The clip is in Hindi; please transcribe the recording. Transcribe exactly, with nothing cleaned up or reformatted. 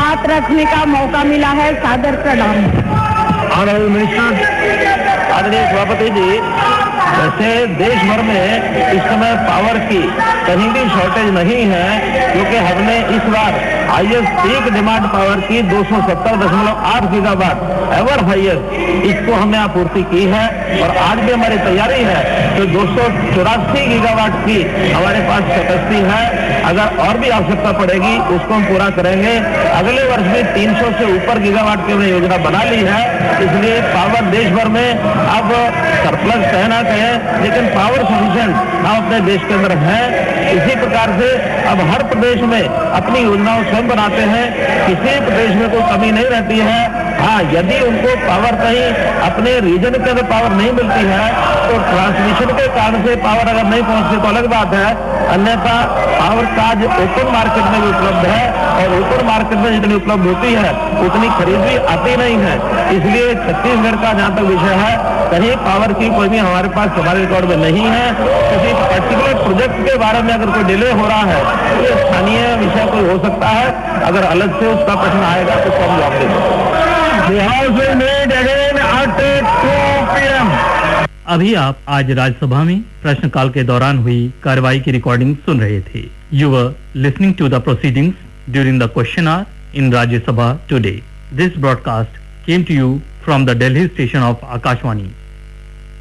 बात रखने का मौका मिला है। सादर प्रणाम। ऑनरेबल मिनिस्टर, आदरणीय सभापति जी, वैसे देश भर में इस समय पावर की कहीं भी शॉर्टेज नहीं है, क्योंकि हमने इस बार हाईएस्ट पीक डिमांड पावर की दो सौ सत्तर दशमलव आठ गीगावाट एवर हाईएस्ट, इसको हमने आपूर्ति की है। और आज भी हमारी तैयारी है तो दो सौ चौरासी गीगावाट की हमारे पास कैपेसिटी है। अगर और भी आवश्यकता पड़ेगी उसको हम पूरा करेंगे। अगले वर्ष भी तीन सौ से ऊपर गीगावाट की हमने योजना बना ली है। इसलिए पावर देश भर में अब सरप्लस कहे ना कहे, लेकिन पावर सफिशिएंट हम अपने देश के अंदर है। इसी प्रकार से अब हर प्रदेश में अपनी योजनाओं स्वयं बनाते हैं, किसी प्रदेश में कोई कमी नहीं रहती है। हाँ, यदि उनको पावर कहीं अपने रीजन के अंदर पावर नहीं मिलती है तो ट्रांसमिशन के कारण से पावर अगर नहीं पहुंचती तो अलग बात है, अन्यथा पावर काज ओपन मार्केट में भी उपलब्ध है और ओपन मार्केट में जितनी उपलब्ध होती है उतनी खरीद भी आती नहीं है। इसलिए छत्तीसगढ़ का जहाँ तक विषय है, कहीं पावर की कोई भी हमारे पास हमारे रिकॉर्ड में नहीं है। किसी पर्टिकुलर प्रोजेक्ट के बारे में अगर कोई डिले हो रहा है तो ये स्थानीय विषय कोई हो सकता है। अगर अलग से उसका प्रश्न आएगा तो कम जवाब देंगे। अभी आप आज राज्यसभा में प्रश्नकाल के दौरान हुई कार्रवाई की रिकॉर्डिंग सुन रहे थे। You were listening to the proceedings during the question our in Rajya Sabha today. This broadcast came to you from the Delhi station of Akashvani.